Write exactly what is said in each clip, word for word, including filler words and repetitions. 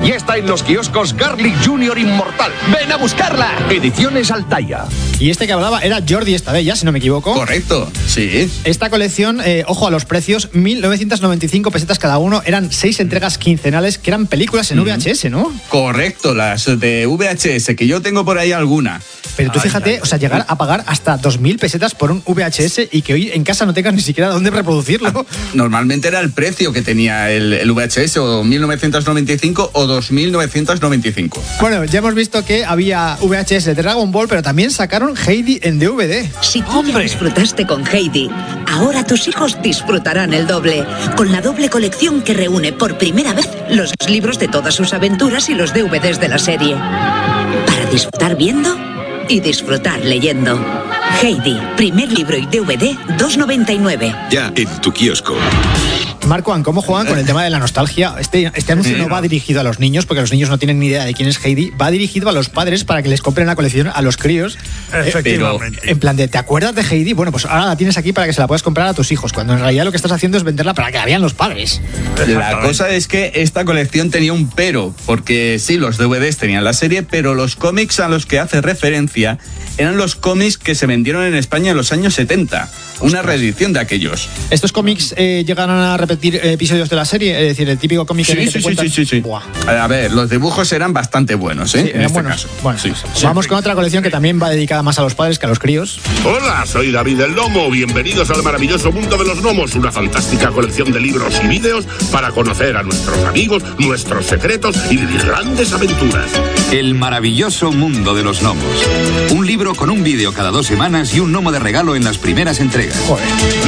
Ya está en los kioscos Garlic Junior Inmortal. ¡Ven a buscarla! Ediciones Altaya. Y este que hablaba era Jordi Estadella, si no me equivoco. Correcto, sí. Esta colección, eh, ojo a los precios, mil novecientas noventa y cinco pesetas cada uno. Eran seis entregas quincenales que eran películas en mm. V H S, ¿no? Correcto, las de V H S, que yo tengo por ahí alguna. Pero tú ay, fíjate, ay, o sea, llegar a pagar hasta dos mil pesetas por un V H S y que hoy en casa no tengas ni siquiera dónde reproducirlo. Normalmente era el precio que tenía el, el V H S, o mil novecientos noventa y cinco o dos mil novecientos noventa y cinco. Bueno, ya hemos visto que había V H S de Dragon Ball, pero también sacaron Heidi en D V D. Si tú ya disfrutaste con Heidi, ahora tus hijos disfrutarán el doble, con la doble colección que reúne por primera vez los libros de todas sus aventuras y los D V Ds de la serie. Para disfrutar viendo y disfrutar leyendo. Heidi, primer libro y D V D, dos noventa y nueve. Ya en tu kiosco. Marco, ¿cómo juegan con el tema de la nostalgia? Este, este anuncio no va dirigido a los niños, porque los niños no tienen ni idea de quién es Heidi. Va dirigido a los padres para que les compren la colección a los críos. Efectivamente. Eh, en plan de, ¿te acuerdas de Heidi? Bueno, pues ahora la tienes aquí para que se la puedas comprar a tus hijos, cuando en realidad lo que estás haciendo es venderla para que la vean los padres. La cosa es que esta colección tenía un pero, porque sí, los D V Ds tenían la serie, pero los cómics a los que hace referencia eran los cómics que se vendieron en España en los años setenta. Una reedición de aquellos. ¿Estos cómics eh, llegaron a repetir episodios de la serie? Es decir, el típico cómic sí, en el que sí, te cuentan... sí, sí, sí, sí. A ver, los dibujos eran bastante buenos, ¿eh? Sí, en este buenos. caso. Bueno, sí. Pues vamos con otra colección que también va dedicada más a los padres que a los críos. Hola, soy David el Nomo. Bienvenidos al maravilloso mundo de los gnomos. Una fantástica colección de libros y vídeos para conocer a nuestros amigos, nuestros secretos y vivir grandes aventuras. El maravilloso mundo de los gnomos. Un libro con un vídeo cada dos semanas y un gnomo de regalo en las primeras entregas. Joder.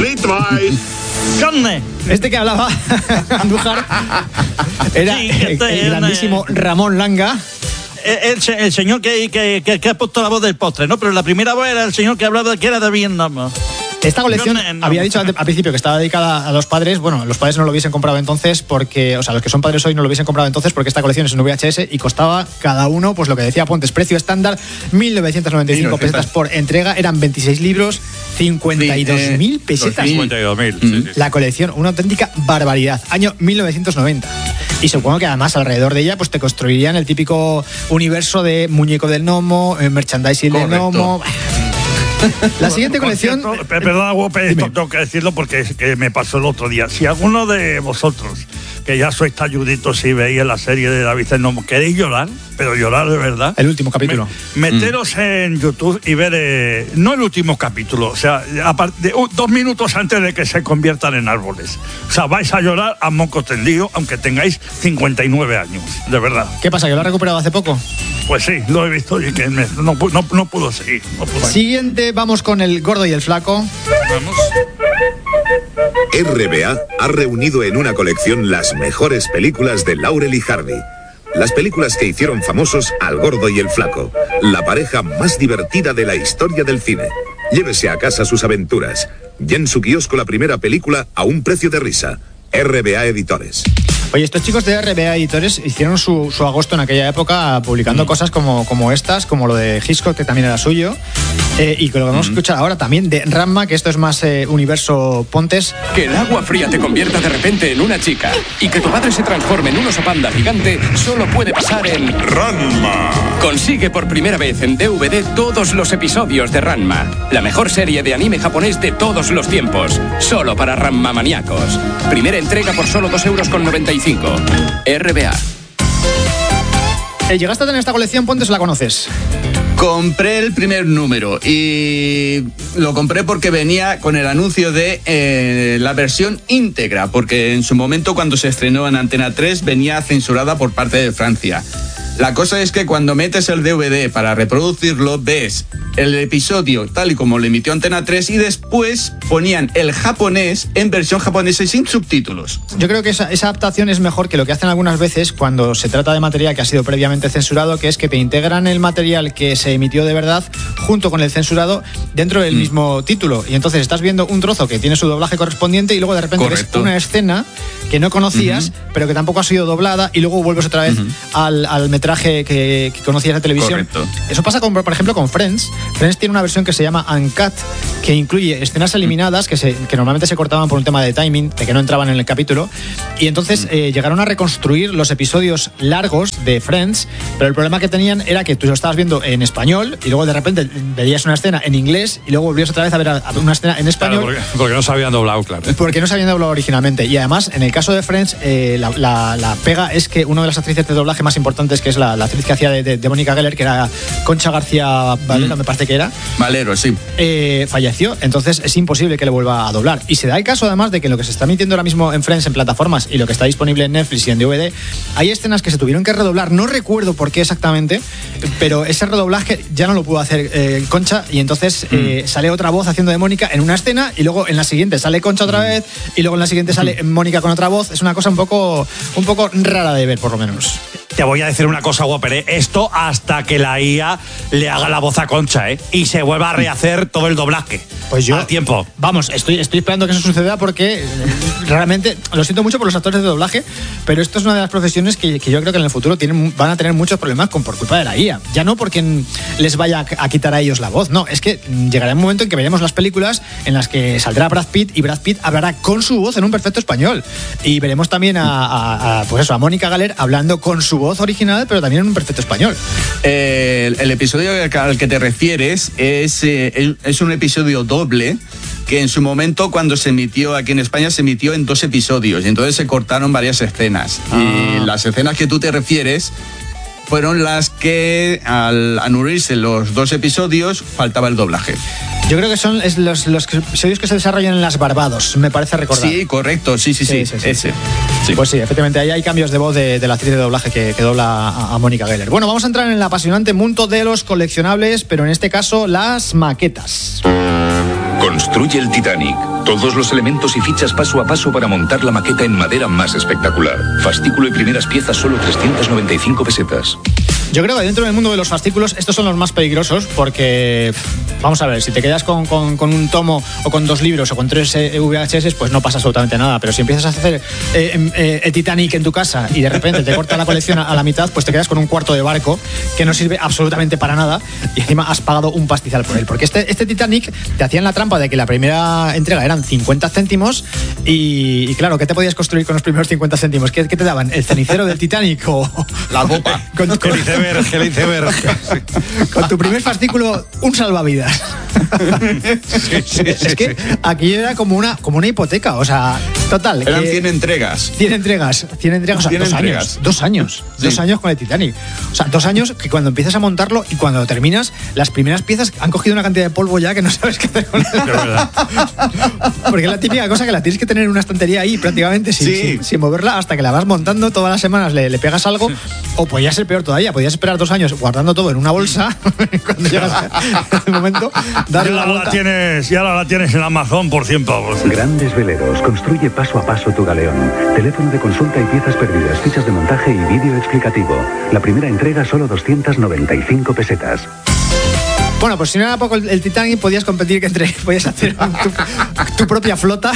Este que hablaba Andújar era sí, el, el grandísimo Ramón Langa. El, el, el señor que, que, que, que ha puesto la voz del postre, ¿no? Pero la primera voz era el señor que hablaba que era de Vietnam. Esta colección, no, no, había dicho al, al principio que estaba dedicada a los padres. Bueno, los padres no lo hubiesen comprado entonces porque, o sea, los que son padres hoy no lo hubiesen comprado entonces porque esta colección es en V H S y costaba cada uno, pues lo que decía Pontes, precio estándar, mil novecientos noventa y cinco pesetas por entrega. Eran veintiséis libros, cincuenta y dos mil pesetas. cincuenta y dos mil, sí, sí. La colección, una auténtica barbaridad. Año mil novecientos noventa. Y supongo que además alrededor de ella pues te construirían el típico universo de muñeco del gnomo, merchandising del gnomo. La siguiente colección... Cierto, perdona, Guape, esto tengo que decirlo porque es que me pasó el otro día. Si alguno de vosotros, que ya sois talluditos y veis la serie de David el Nomo, queréis llorar, pero llorar de verdad... El último capítulo. Me, meteros mm. en YouTube y ver... Eh, no el último capítulo, o sea, a de, uh, dos minutos antes de que se conviertan en árboles. O sea, vais a llorar a moco tendido, aunque tengáis cincuenta y nueve años, de verdad. ¿Qué pasa, que lo ha recuperado hace poco? Pues sí, lo he visto y que me, no, no, no pudo seguir. No pudo. Siguiente, vamos con el gordo y el flaco. Vamos. R B A ha reunido en una colección las mejores películas de Laurel y Hardy. Las películas que hicieron famosos al gordo y el flaco, la pareja más divertida de la historia del cine. Llévese a casa sus aventuras. Ya en su kiosco la primera película a un precio de risa. R B A Editores. Oye, estos chicos de R B A Editores hicieron su, su agosto en aquella época publicando mm. cosas como, como estas, como lo de Hitchcock, que también era suyo, eh, y que lo que vamos mm. a escuchar ahora también de Ranma, que esto es más eh, universo Pontes. Que el agua fría te convierta de repente en una chica y que tu padre se transforme en un oso panda gigante solo puede pasar en Ranma. Consigue por primera vez en D V D todos los episodios de Ranma, la mejor serie de anime japonés de todos los tiempos, solo para Ranma maníacos. Primera entrega por solo dos euros con noventa y cinco. R B A. Eh, ¿Llegaste a tener esta colección, Pontes, o la conoces? Compré el primer número y lo compré porque venía con el anuncio de eh, la versión íntegra, porque en su momento cuando se estrenó en Antena tres venía censurada por parte de Francia. La cosa es que cuando metes el D V D para reproducirlo, ves el episodio tal y como lo emitió Antena tres y después ponían el japonés en versión japonesa y sin subtítulos. Yo creo que esa, esa adaptación es mejor que lo que hacen algunas veces cuando se trata de material que ha sido previamente censurado, que es que te integran el material que se emitió de verdad junto con el censurado dentro del mm. mismo título. Y entonces estás viendo un trozo que tiene su doblaje correspondiente y luego de repente Correcto. ves una escena que no conocías, uh-huh. pero que tampoco ha sido doblada, y luego vuelves otra vez uh-huh. al, al meter kilometraje que, que conocías de televisión. Correcto. Eso pasa, con, por ejemplo, con Friends. Friends tiene una versión que se llama Uncut, que incluye escenas eliminadas que, se, que normalmente se cortaban por un tema de timing, de que no entraban en el capítulo. Y entonces eh, llegaron a reconstruir los episodios largos de Friends, pero el problema que tenían era que tú lo estabas viendo en español y luego de repente veías una escena en inglés y luego volvías otra vez a ver a, a una escena en español. Claro, porque, porque no se habían doblado, claro. Porque no se habían doblado originalmente. Y además, en el caso de Friends, eh, la, la, la pega es que una de las actrices de doblaje más importantes, que es la, la actriz que hacía de, de, de Mónica Geller, que era Concha García Valero, mm. me parece que era. Valero, sí. Eh, falleció. Entonces es imposible que le vuelva a doblar. Y se da el caso, además, de que lo que se está emitiendo ahora mismo en Friends, en plataformas, y lo que está disponible en Netflix y en D V D, hay escenas que se tuvieron que redoblar. No recuerdo por qué exactamente, pero ese redoblaje ya no lo pudo hacer eh, Concha, y entonces eh, mm. sale otra voz haciendo de Mónica en una escena, y luego en la siguiente sale Concha otra vez, y luego en la siguiente sale Mónica con otra voz. Es una cosa un poco, un poco rara de ver, por lo menos. Te voy a decir una cosa, Whopper, ¿eh? Esto hasta que la I A le haga la voz a Concha, ¿eh? Y se vuelva a rehacer todo el doblaje. Pues yo, a tiempo. Vamos, estoy, estoy esperando que eso suceda porque realmente lo siento mucho por los actores de doblaje, pero esto es una de las profesiones que, que yo creo que en el futuro tienen, van a tener muchos problemas con, por culpa de la I A. Ya no porque les vaya a, a quitar a ellos la voz, no, es que llegará un momento en que veremos las películas en las que saldrá Brad Pitt y Brad Pitt hablará con su voz en un perfecto español. Y veremos también a, a, a pues eso, a Mónica Geller hablando con su voz original, pero también en un perfecto español. Eh, el, el episodio al que te refieres es, eh, es un episodio doble que en su momento, cuando se emitió aquí en España, se emitió en dos episodios y entonces se cortaron varias escenas. Ah. Y las escenas que tú te refieres fueron las que, al anularse los dos episodios, faltaba el doblaje. Yo creo que son es los, los episodios que se desarrollan en las Barbados, me parece recordar. Sí, correcto, sí, sí, sí, sí, sí, sí. ese. Sí. Pues sí, efectivamente, ahí hay cambios de voz de, de la actriz de doblaje que, que dobla a, a Mónica Geller. Bueno, vamos a entrar en el apasionante mundo de los coleccionables, pero en este caso, las maquetas. Construye el Titanic. Todos los elementos y fichas paso a paso para montar la maqueta en madera más espectacular. Fascículo y primeras piezas solo trescientas noventa y cinco pesetas. Yo creo que dentro del mundo de los fascículos estos son los más peligrosos porque, vamos a ver, si te quedas con, con, con un tomo o con dos libros o con tres eh, V H S, pues no pasa absolutamente nada. Pero si empiezas a hacer eh, eh, el Titanic en tu casa y de repente te corta la colección a, a la mitad, pues te quedas con un cuarto de barco que no sirve absolutamente para nada y encima has pagado un pastizal por él. Porque este, este Titanic te hacían la trampa de que la primera entrega eran cincuenta céntimos y, y claro, ¿qué te podías construir con los primeros cincuenta céntimos? ¿Qué, qué te daban? ¿El cenicero del Titanic o la copa? Con, con, el iceberg, el iceberg. Con tu primer fascículo, un salvavidas. Sí, sí, es sí, que sí. Aquí era como una, como una hipoteca, o sea, total. Eran cien entregas. cien entregas, cien entregas, o sea, dos entregas. años. Dos años, sí. dos años con el Titanic. O sea, dos años que cuando empiezas a montarlo y cuando terminas, las primeras piezas han cogido una cantidad de polvo ya que no sabes qué hacer con él. Porque es la típica cosa que la tienes que tener en una estantería ahí prácticamente sin, sí. sin, sin moverla hasta que la vas montando. Todas las semanas le, le pegas algo, sí. O podía ser peor todavía, podías esperar dos años guardando todo en una bolsa cuando llegas al momento, darle la vuelta. La tienes, y ahora la tienes en Amazon por cien pavos. Grandes Veleros, construye paso a paso tu galeón. Teléfono de consulta y piezas perdidas, fichas de montaje y vídeo explicativo. La primera entrega solo doscientas noventa y cinco pesetas. Bueno, pues si no era poco el, el Titanic, podías competir que entre, podías hacer tu, tu propia flota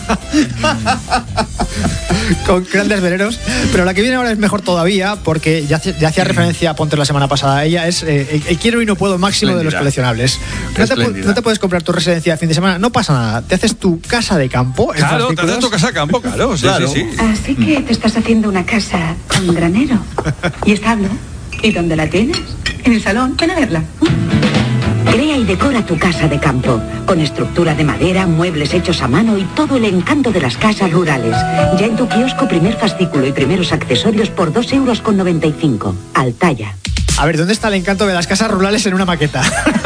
con grandes veleros. Pero la que viene ahora es mejor todavía, porque ya, ya hacía referencia a Ponte la semana pasada a ella, es eh, el, el quiero y no puedo máximo Espléndida. De los coleccionables. No te, no te puedes comprar tu residencia de fin de semana, no pasa nada. Te haces tu casa de campo. Claro, te haces tu casa de campo, claro. Sí, claro. Sí, sí. Así que te estás haciendo una casa con granero y establo. ¿Y dónde la tienes? En el salón. Ven a verla. Crea y decora tu casa de campo, con estructura de madera, muebles hechos a mano y todo el encanto de las casas rurales. Ya en tu kiosco, primer fascículo y primeros accesorios por dos euros con noventa y cinco. Altaya. A ver, ¿dónde está el encanto de las casas rurales en una maqueta?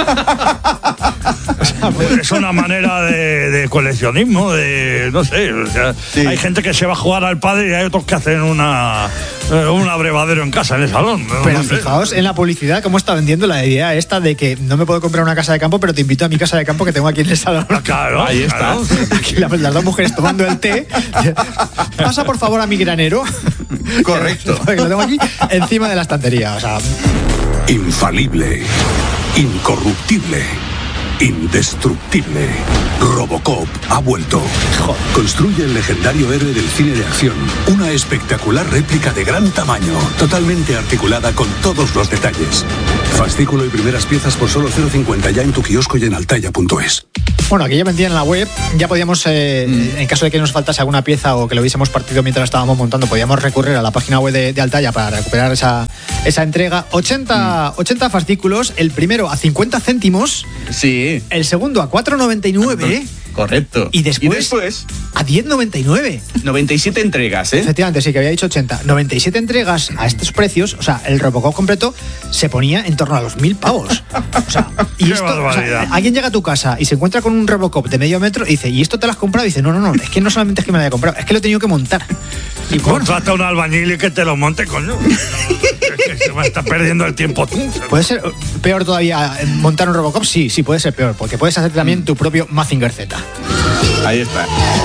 O sea, pues es una manera de, de coleccionismo, de no sé, o sea, sí. Hay gente que se va a jugar al padre y hay otros que hacen una un abrevadero en casa, en el salón. Pero no sé. Fijaos en la publicidad cómo está vendiendo la idea esta de que no me puedo comprar una casa de campo, pero te invito a mi casa de campo que tengo aquí en el salón. Claro, ahí está. Claro. Aquí las dos mujeres tomando el té. Pasa por favor a mi granero. Correcto. Que lo tengo aquí encima de la estantería. O sea, infalible, incorruptible, indestructible. Robocop ha vuelto. Construye el legendario héroe del cine de acción. Una espectacular réplica de gran tamaño, totalmente articulada con todos los detalles. Fascículo y primeras piezas por solo cero coma cincuenta ya en tu kiosco y en altaya punto es. Bueno, aquí ya vendían en la web, ya podíamos, eh, mm. en caso de que nos faltase alguna pieza o que lo hubiésemos partido mientras estábamos montando, podíamos recurrir a la página web de, de Altaya para recuperar esa, esa entrega. ochenta, mm. ochenta fascículos, el primero a cincuenta céntimos. Sí. El segundo a cuatro noventa y nueve. Correcto. Y después, ¿Y después? a diez noventa y nueve. noventa y siete entregas, ¿eh? Efectivamente, sí, que había dicho ochenta. noventa y siete entregas a estos precios, o sea, el Robocop completo se ponía en torno a los mil pavos. O sea, y esto, o sea, alguien llega a tu casa y se encuentra con un Robocop de medio metro y dice, ¿y esto te lo has comprado? Y dice, no, no, no, es que no solamente es que me lo haya comprado, es que lo he tenido que montar. Y contrata a un albañil y que te lo monte, coño. Es que se va a estar perdiendo el tiempo tú. ¿Puede ser peor todavía montar un Robocop? Sí, sí, puede ser peor, porque puedes hacer también tu propio Mazinger Z. Ahí está.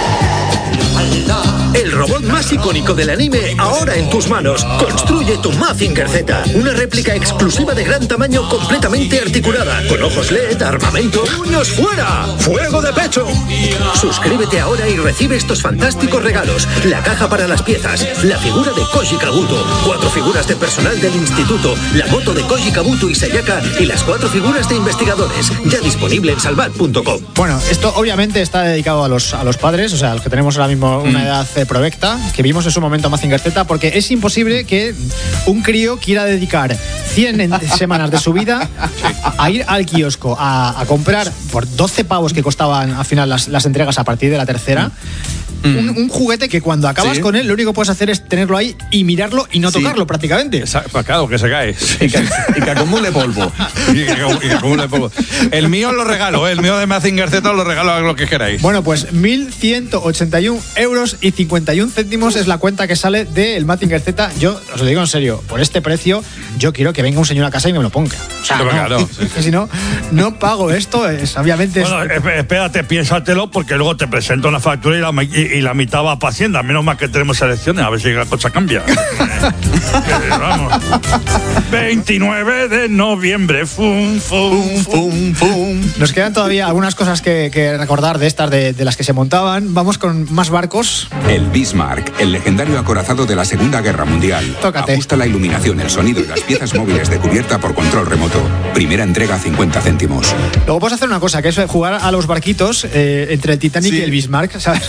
El robot más icónico del anime ahora en tus manos. Construye tu Mazinger Z, una réplica exclusiva de gran tamaño completamente articulada, con ojos L E D, armamento, puños fuera, fuego de pecho. Suscríbete ahora y recibe estos fantásticos regalos: la caja para las piezas, la figura de Koji Kabuto, cuatro figuras de personal del instituto, la moto de Koji Kabuto y Sayaka y las cuatro figuras de investigadores, ya disponible en salvat punto com. Bueno, esto obviamente está dedicado a los, a los padres, o sea, a los que tenemos ahora mismo una mm. edad eh, provecta, que vimos en su momento a Mazinger Z, porque es imposible que un crío quiera dedicar cien semanas de su vida a ir al kiosco a, a comprar por doce pavos que costaban al final las, las entregas a partir de la tercera. Mm. Un, un juguete que cuando acabas ¿Sí? con él lo único que puedes hacer es tenerlo ahí y mirarlo y no sí. tocarlo prácticamente. Pues claro, que se cae. Y que, y que acumule polvo. y, que, y que acumule polvo. El mío os lo regalo, ¿eh? El mío de Mazinger Z os lo regalo a lo que queráis. Bueno, pues mil ciento ochenta y un euros y cincuenta y un céntimos es la cuenta que sale del Mazinger Z. Yo os lo digo en serio, por este precio yo quiero que venga un señor a casa y me lo ponga. O sea, no, claro, sí, sí. Si no, no pago esto, es, obviamente... Bueno, es... espérate, piénsatelo, porque luego te presento una factura y la, y, y la mitad va para Hacienda, menos mal que tenemos elecciones, a ver si la cosa cambia. eh, vamos. veintinueve de noviembre. Fum, fum, fum, fum. Nos quedan todavía algunas cosas que, que recordar de estas, de, de las que se montaban. Vamos con más barcos. El Bismarck, el legendario acorazado de la Segunda Guerra Mundial. Tócate. Ajusta la iluminación, el sonido y las piezas móviles de cubierta por control remoto. Primera entrega a cincuenta céntimos. Luego puedes hacer una cosa, que es jugar a los barquitos eh, entre el Titanic sí. y el Bismarck, ¿sabes?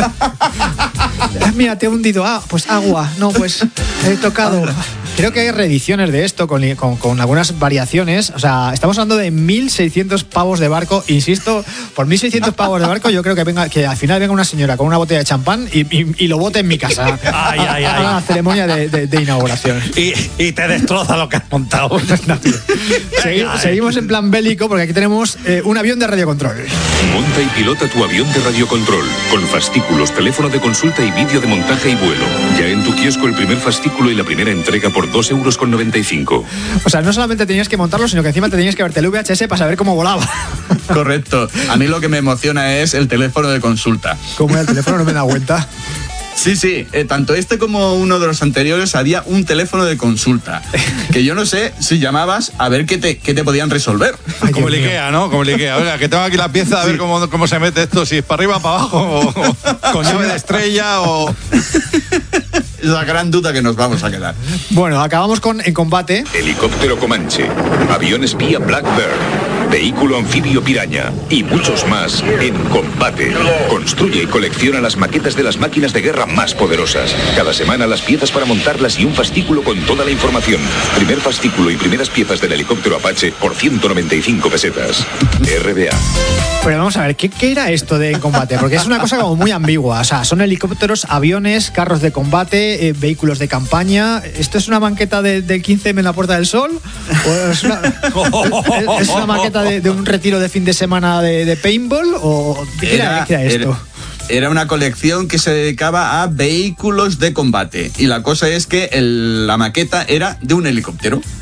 Mira, te he hundido. Ah, pues agua. No, pues he tocado. Creo que hay reediciones de esto con, con, con algunas variaciones. O sea, estamos hablando de mil seiscientos pavos de barco. Insisto, por mil seiscientos pavos de barco yo creo que venga que al final venga una señora con una botella de champán y, y, y lo bote en mi casa. Ay, ay, ay. Una ceremonia de, de, de inauguración. Y, y te destroza lo que has montado. Segui, seguimos en plan bélico porque aquí tenemos eh, un avión de radiocontrol. Monta y pilota tu avión de radiocontrol con fascículos, teléfono de consulta y vídeo de montaje y vuelo. Ya en tu kiosco el primer fascículo y la primera entrega por dos euros con noventa y cinco. O sea, no solamente tenías que montarlo, sino que encima te tenías que verte el V H S para saber cómo volaba. Correcto. A mí lo que me emociona es el teléfono de consulta. ¿Cómo era el teléfono? No me da cuenta. Sí, sí, eh, tanto este como uno de los anteriores había un teléfono de consulta, que yo no sé si llamabas a ver qué te, qué te podían resolver. Ay, como el Ikea, ¿no? Como el Ikea. Oiga, que tengo aquí la pieza, a ver sí. cómo, cómo se mete esto, si es para arriba, para abajo, o, o con llave de estrella, o... Es la gran duda que nos vamos a quedar. Bueno, acabamos con En Combate. Helicóptero Comanche, avión espía Blackbird, vehículo anfibio Piraña y muchos más en Combate. Construye y colecciona las maquetas de las máquinas de guerra más poderosas. Cada semana las piezas para montarlas y un fascículo con toda la información. Primer fascículo y primeras piezas del helicóptero Apache por ciento noventa y cinco pesetas. R B A. Pero vamos a ver, ¿qué, qué era esto de En Combate? Porque es una cosa como muy ambigua. O sea, son helicópteros, aviones, carros de combate, eh, vehículos de campaña. ¿Esto es una banqueta de, del quince eme en la Puerta del Sol? ¿O es una, es, es una maqueta de, de un retiro de fin de semana de, de paintball? ¿O qué era, era, qué era esto? Era... Era una colección que se dedicaba a vehículos de combate. Y la cosa es que el, la maqueta era de un helicóptero.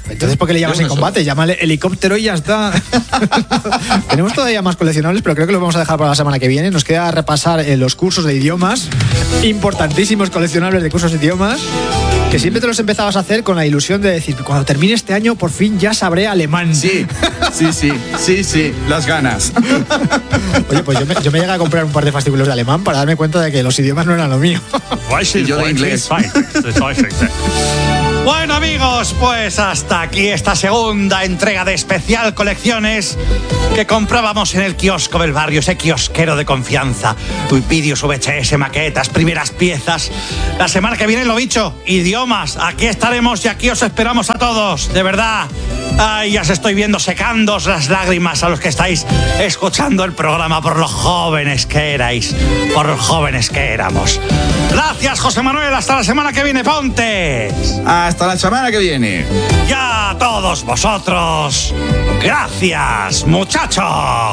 Entonces, ¿por qué le llamas en combate? Llámale helicóptero y ya está. Tenemos todavía más coleccionables, pero creo que los vamos a dejar para la semana que viene. Nos queda repasar eh, los cursos de idiomas, importantísimos coleccionables de cursos de idiomas, que siempre te los empezabas a hacer con la ilusión de decir, cuando termine este año, por fin ya sabré alemán. Sí, sí, sí, sí, sí, las ganas. Oye, pues yo me, yo me llegué a comprar un par de fascículos de alemán para darme cuenta de que los idiomas no eran lo mío. Y yo de inglés. Bueno, amigos, pues hasta aquí esta segunda entrega de Especial Colecciones que comprábamos en el kiosco del barrio, ese kiosquero de confianza. Vídeos, V H S, maquetas, primeras piezas. La semana que viene, lo dicho, idiomas. Aquí estaremos y aquí os esperamos a todos, de verdad. Ay, ya os estoy viendo secándoos las lágrimas a los que estáis escuchando el programa por los jóvenes que erais, por los jóvenes que éramos. Gracias, José Manuel. Hasta la semana que viene, Pontes. Hasta la semana que viene. Y a todos vosotros, gracias, muchachos.